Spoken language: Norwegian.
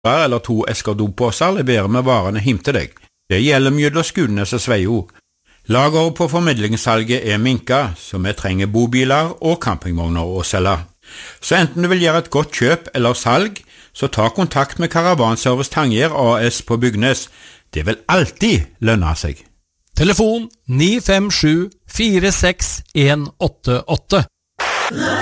eller 2 esker doposer leverer med varene hjem til deg. Det gjelder mellom Skudenes og Sveio. Lageret på formidlingssalget minka, så vi trenger bobiler og campingvogner å selge. Så enten du vil gjøre et godt kjøp eller salg, så ta kontakt med Karavanservice Tangier AS på Bygnes. Det vil alltid lønne seg. Telefon 957 46188.